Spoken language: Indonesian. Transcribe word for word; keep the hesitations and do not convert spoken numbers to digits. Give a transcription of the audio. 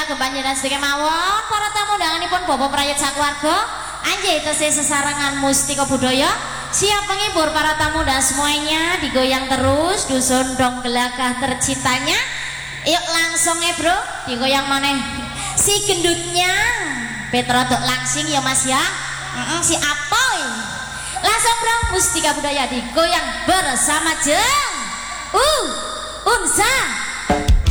kagem panjenengan sedaya mawon para tamu undanganipun Bapak Prayat sakeluarga anjay tesih sesarengan mustika budaya siap menghibur para tamu dan semuanya digoyang terus dusun dong gelagah tercintanya. Yuk langsung ya bro digoyang maneh si gendutnya Petro dok langsing ya mas ya. Mm -mm, si apoy langsung bro mustika budaya digoyang bersama jeng uh unsa